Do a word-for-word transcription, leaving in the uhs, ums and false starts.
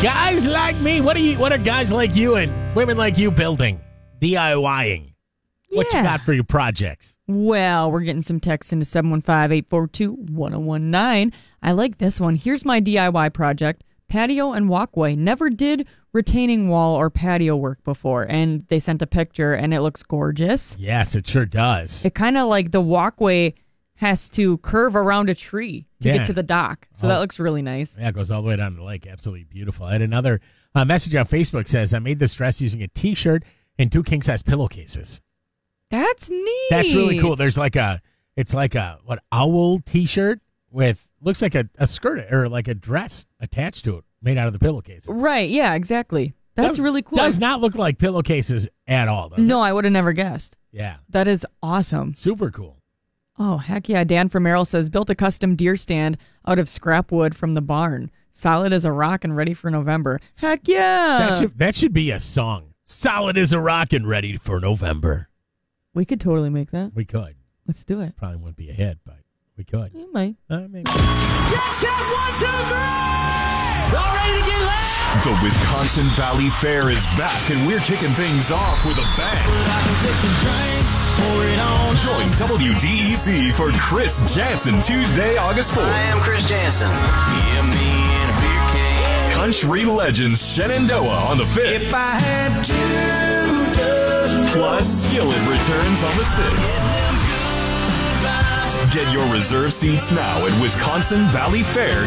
Guys like me, what are you? What are guys like you and women like you building, DIYing? What Yeah. you got for your projects? Well, we're getting some texts into seven one five, eight four two, one zero one nine. I like this one. Here's my D I Y project. Patio and walkway. Never did retaining wall or patio work before. And they sent a picture, and it looks gorgeous. Yes, it sure does. It kind of like the walkway has to curve around a tree to Yeah. get to the dock. So Oh. that looks really nice. Yeah, it goes all the way down the lake. Absolutely beautiful. I had another uh, message on Facebook says, I made this dress using a T-shirt and two king-size pillowcases. That's neat. That's really cool. There's like a, it's like a, what, owl T-shirt with, looks like a, a skirt or like a dress attached to it made out of the pillowcases. Right, yeah, exactly. That's Does- really cool. Does not look like pillowcases at all, does no, it? I would have never guessed. Yeah. That is awesome. Super cool. Oh, heck yeah. Dan from Merrill says, built a custom deer stand out of scrap wood from the barn. Solid as a rock and ready for November. Heck yeah. That should that should be a song. Solid as a rock and ready for November. We could totally make that. We could. Let's do it. Probably wouldn't be a hit, but we could. You might. Uh, maybe. Jack, Jack, one, two, three! All ready to get loud? The Wisconsin Valley Fair is back, and we're kicking things off with a bang. Join W D E Z for Chris Jansen Tuesday, August fourth. I am Chris Jansen. Yeah, me and a beer can. Country Legends Shenandoah on the fifth. If I had two dozen Plus, Skillet returns on the sixth. Get your reserve seats now at Wisconsin Valley Fair.